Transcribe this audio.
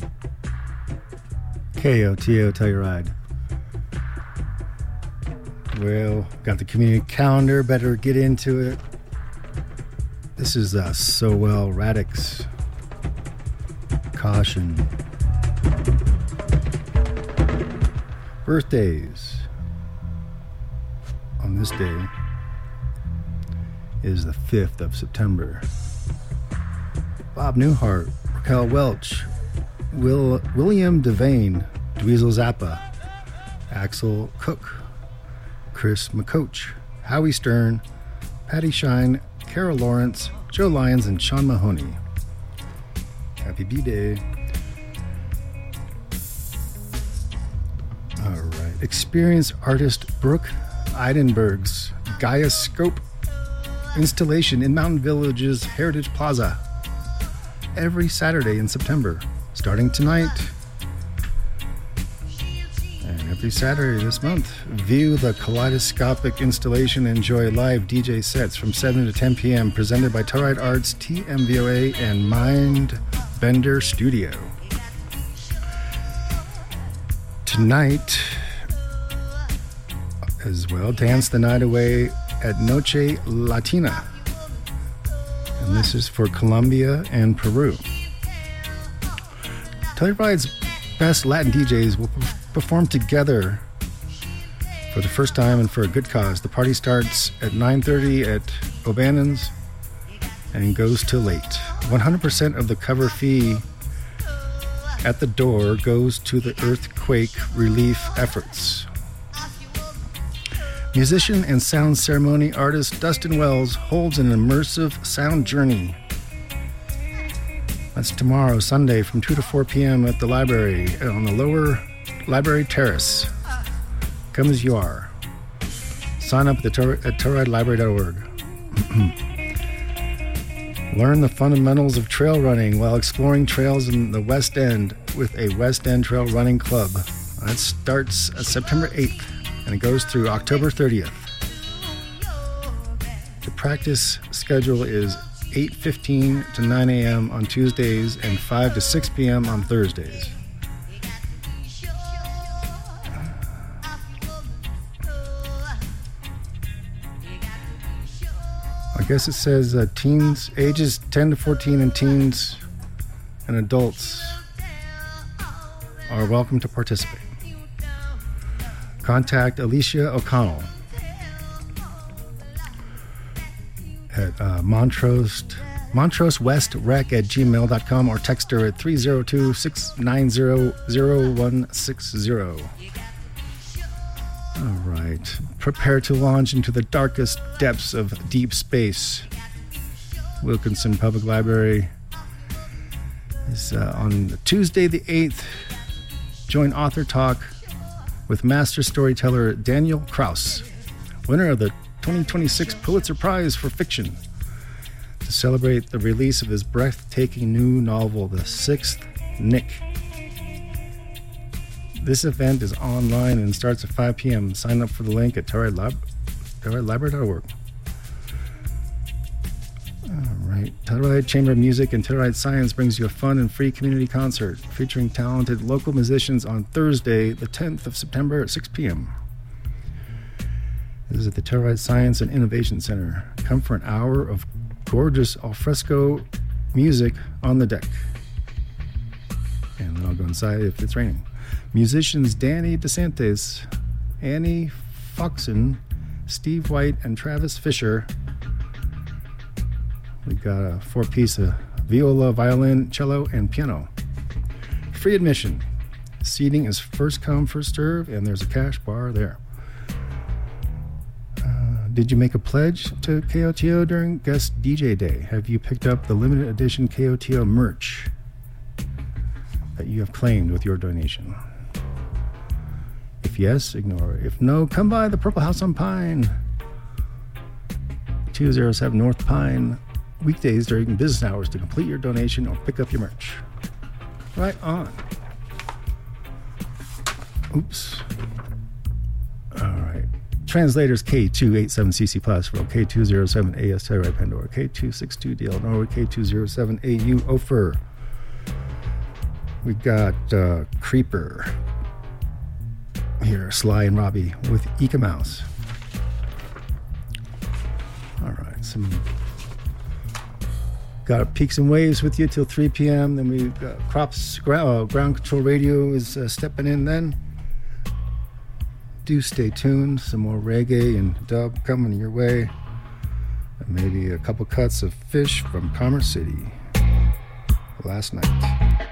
KOTO Telluride. Well, got the community calendar. Better get into it. This is Sowell Radix. Caution. Birthdays. On this day is the 5th of September. Bob Newhart, Raquel Welch, William Devane, Dweezil Zappa, Axel Cook, Chris McCoach, Howie Stern, Patty Shine, Carol Lawrence, Joe Lyons, and Sean Mahoney. Happy B-Day. All right. Experienced artist Brooke Eidenberg's Gaia Scope installation in Mountain Village's Heritage Plaza every Saturday in September, starting tonight. And every Saturday this month, view the kaleidoscopic installation and enjoy live DJ sets from 7 to 10 p.m. presented by Telluride Arts, TMVOA, and Mind Bender Studio. Tonight, as well, dance the night away at Noche Latina. And this is for Colombia and Peru. Telluride's best Latin DJs will perform together for the first time and for a good cause. The party starts at 9:30 at O'Bannon's and goes till late. 100% of the cover fee at the door goes to the earthquake relief efforts. Musician and sound ceremony artist Dustin Wells holds an immersive sound journey. That's tomorrow, Sunday, from 2 to 4 p.m. at the library on the lower library terrace. Come as you are. Sign up at telluridellibrary.org. Learn the fundamentals of trail running while exploring trails in the West End with a West End Trail Running Club. That starts September 8th. And it goes through October 30th. The practice schedule is 8:15 to 9 a.m. on Tuesdays and 5 to 6 p.m. on Thursdays. I guess it says teens, ages 10 to 14 and teens and adults are welcome to participate. Contact Alicia O'Connell at montrosewestrec@gmail.com or text her at 302-690-0160. All right. Prepare to launch into the darkest depths of deep space. Wilkinson Public Library is on Tuesday the 8th. Join Author Talk with master storyteller Daniel Kraus, winner of the 2026 Pulitzer Prize for Fiction, to celebrate the release of his breathtaking new novel, The Sixth Nick. This event is online and starts at 5 p.m. Sign up for the link at telluridellibrary.org. All right. Telluride Chamber of Music and Telluride Science brings you a fun and free community concert featuring talented local musicians on Thursday, the 10th of September at 6 p.m. This is at the Telluride Science and Innovation Center. Come for an hour of gorgeous alfresco music on the deck. And then I'll go inside if it's raining. Musicians Danny DeSantis, Annie Foxen, Steve White, and Travis Fisher. We got a 4-piece of viola, violin, cello, and piano. Free admission. Seating is first come, first serve, and there's a cash bar there. Did you make a pledge to KOTO during Guest DJ Day? Have you picked up the limited edition KOTO merch that you have claimed with your donation? If yes, ignore. If no, come by the Purple House on Pine, 207 North Pine, weekdays during business hours to complete your donation or pick up your merch. Right on. Oops. All right. Translators K287CC Plus, K207 AS Telluride Pandora, K262DL Norway, K207 AU Ophir. We got Creeper here, Sly and Robbie with Eka Mouse. All right, got Peaks and Waves with you till 3 p.m. Then we've got Crops, Ground Control Radio is stepping in then. Do stay tuned. Some more reggae and dub coming your way. And maybe a couple cuts of Fish from Commerce City last night.